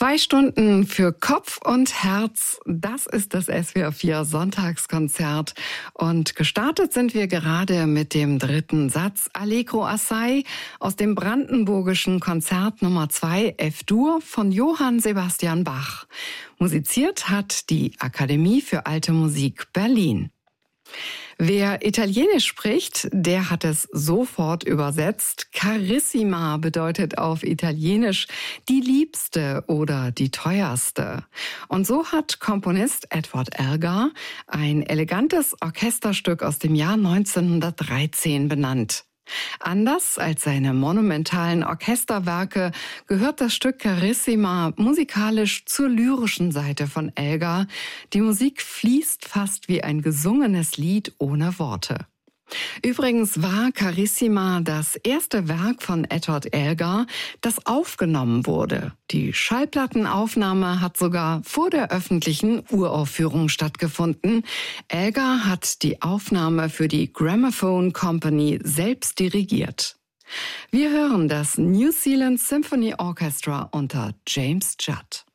2 Stunden für Kopf und Herz, das ist das SWR 4 Sonntagskonzert. Und gestartet sind wir gerade mit dem 3. Satz Allegro assai aus dem brandenburgischen Konzert Nummer 2 F-Dur von Johann Sebastian Bach. Musiziert hat die Akademie für Alte Musik Berlin. Wer Italienisch spricht, der hat es sofort übersetzt. Carissima bedeutet auf Italienisch die Liebste oder die Teuerste. Und so hat Komponist Edward Elgar ein elegantes Orchesterstück aus dem Jahr 1913 benannt. Anders als seine monumentalen Orchesterwerke gehört das Stück Carissima musikalisch zur lyrischen Seite von Elgar. Die Musik fließt fast wie ein gesungenes Lied ohne Worte. Übrigens war Carissima das erste Werk von Edward Elgar, das aufgenommen wurde. Die Schallplattenaufnahme hat sogar vor der öffentlichen Uraufführung stattgefunden. Elgar hat die Aufnahme für die Gramophone Company selbst dirigiert. Wir hören das New Zealand Symphony Orchestra unter James Judd.